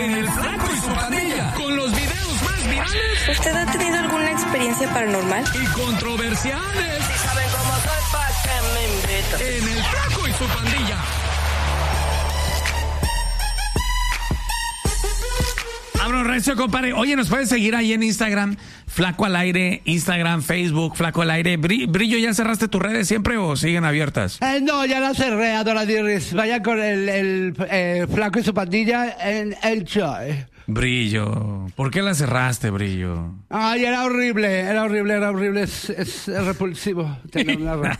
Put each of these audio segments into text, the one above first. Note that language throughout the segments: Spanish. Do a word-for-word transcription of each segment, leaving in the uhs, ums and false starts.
en El Flaco y su Pandilla, con los videos más virales. ¿Usted ha tenido alguna experiencia paranormal? Y controversiales. Si saben cómo soy, ¿pa' qué me invitan? En El Flaco y su Pandilla. Abro recio, compadre. Oye, ¿nos puedes seguir ahí en Instagram? Flaco al Aire, Instagram, Facebook, Flaco al Aire. Brillo, ¿ya cerraste tus redes siempre o siguen abiertas? Eh, no, ya las cerré, Adoradiris. Vaya con el, el eh, Flaco y su Pandilla en el show. Brillo, ¿por qué la cerraste, Brillo? Ay, era horrible, era horrible, era horrible. Es, es repulsivo tener una red.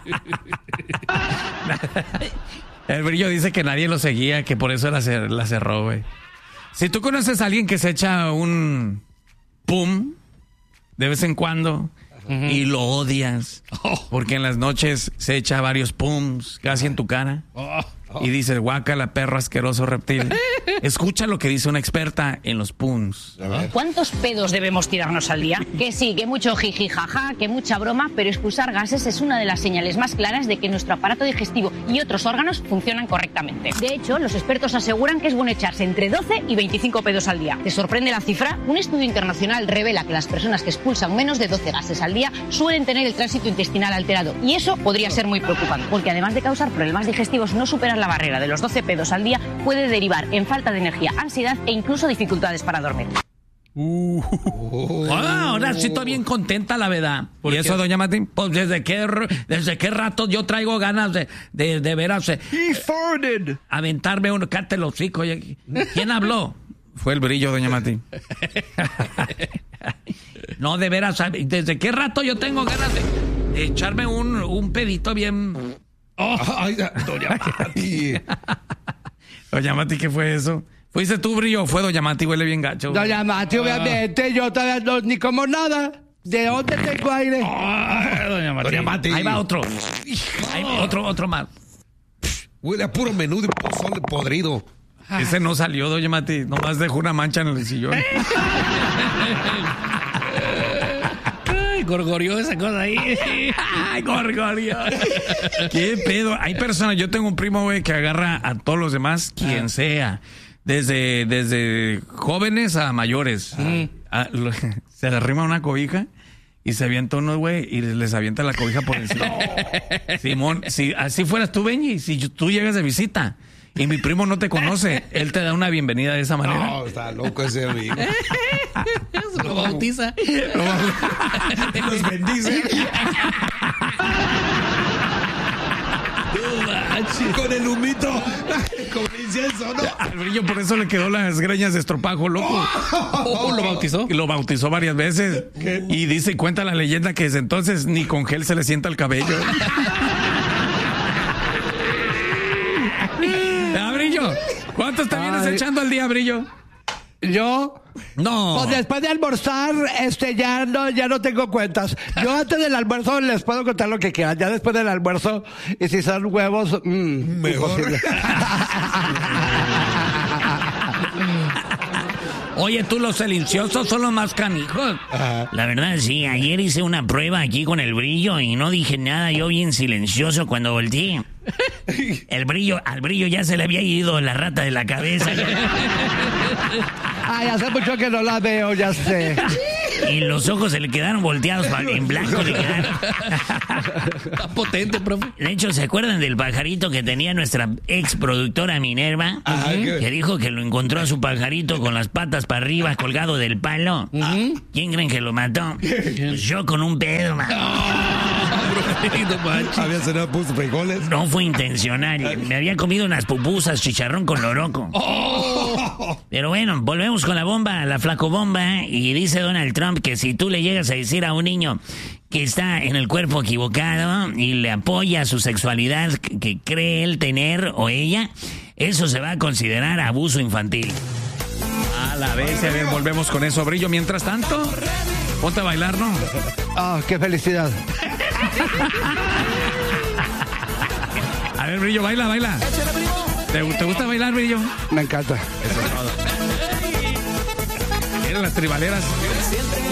El Brillo dice que nadie lo seguía, que por eso la, cer- la cerró, güey. Si tú conoces a alguien que se echa un pum de vez en cuando uh-huh. y lo odias oh. porque en las noches se echa varios pums casi en tu cara oh. Oh. y dices, guácala, perro asqueroso reptil. Escucha lo que dice una experta en los pums. ¿Cuántos pedos debemos tirarnos al día? Que sí, que mucho jiji jaja, que mucha broma, pero expulsar gases es una de las señales más claras de que nuestro aparato digestivo y otros órganos funcionan correctamente. De hecho, los expertos aseguran que es bueno echarse entre doce y veinticinco pedos al día. ¿Te sorprende la cifra? Un estudio internacional revela que las personas que expulsan menos de doce gases al día suelen tener el tránsito intestinal alterado. Y eso podría ser muy preocupante, porque además de causar problemas digestivos, no superar la barrera de los doce pedos al día puede derivar en falta de energía, ansiedad e incluso dificultades para dormir. Uh, oh, ahora sí estoy bien contenta, la verdad. ¿Y eso, doña Mati? Pues desde qué, desde qué rato yo traigo ganas de, de, de veras eh, eh, aventarme uno, cállate el hocico. ¿Quién habló? Fue el Brillo, doña Mati. No, de veras, ¿desde qué rato yo tengo ganas de, de echarme un, un pedito bien... Oh, ay, doña Mati. Doña Mati, ¿qué fue eso? ¿Fuiste tú, Brillo, o fue doña Mati? Huele bien gacho. Doña Mati, ah. obviamente, yo todavía no, ni como nada. ¿De dónde tengo aire? Oh, doña Mati. Doña Mati. Ahí va otro. Ahí va otro, otro más. Huele a puro menudo y pozole podrido. Ese no salió, doña Mati. Nomás dejó una mancha en el sillón. Ay, gorgorió esa cosa ahí. Ay, gorgorió. ¿Qué pedo? Hay personas, yo tengo un primo, güey, que agarra a todos los demás, quien ah. sea. Desde, desde jóvenes a mayores. Ah. A, lo, se le arrima una cobija y se avienta uno, güey, y les avienta la cobija por encima. No. Simón, si así fueras tú, Benji, si tú llegas de visita y mi primo no te conoce, él te da una bienvenida de esa manera. No, está loco ese amigo. Lo bautiza. Lo bautiza. Los bendice. Con el humito, con incienso, ¿no? Al Brillo por eso le quedó las greñas de estropajo, loco. Oh, ¿lo bautizó? Lo bautizó varias veces. ¿Qué? Y dice, cuenta la leyenda que desde entonces ni con gel se le sienta el cabello. ¿Ah, Brillo? ¿Cuántos te vienes Ay. echando al día, Brillo? ¿Yo? No. Pues después de almorzar, este, ya no, ya no tengo cuentas. Yo antes del almuerzo les puedo contar lo que quieran. Ya después del almuerzo, y si son huevos, mmm, mejor. Imposible. Oye, tú, los silenciosos son los más canijos. Ajá. La verdad, sí. Ayer hice una prueba aquí con el Brillo y no dije nada. Yo bien silencioso cuando volteé. El Brillo, al Brillo ya se le había ido la rata de la cabeza. Ay, hace mucho que no la veo, ya sé. Y los ojos se le quedaron volteados en blanco. Le quedaron. Está potente, profe. De hecho, ¿se acuerdan del pajarito que tenía nuestra ex productora Minerva? Ajá, uh-huh. Que dijo que lo encontró a su pajarito con las patas para arriba, colgado del palo. Uh-huh. ¿Quién creen que lo mató? Pues yo con un pedo, man. ¿Había cenado puso frijoles? No fue intencional. Me había comido unas pupusas, chicharrón con loroco. Oh. Pero bueno, volvemos con la bomba, la flacobomba. Y dice Donald Trump que si tú le llegas a decir a un niño que está en el cuerpo equivocado y le apoya su sexualidad que, que cree él tener o ella, eso se va a considerar abuso infantil. A la vez, a ver, volvemos con eso, Brillo. Mientras tanto, ponte a bailar, ¿no? Ah, oh, qué felicidad. A ver, Brillo, baila, baila. ¿Te, ¿Te gusta bailar, Brillo? Me encanta. Eso es todo. Miren las tribaleras.